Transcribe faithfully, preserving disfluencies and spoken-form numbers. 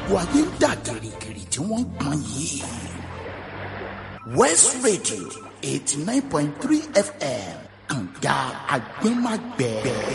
gbogbo ayé ń dà gìrìgìrì tí wọ́n ń pọn yìí. West Radio eighty nine point three F M kànga agbẹ́magbẹ́.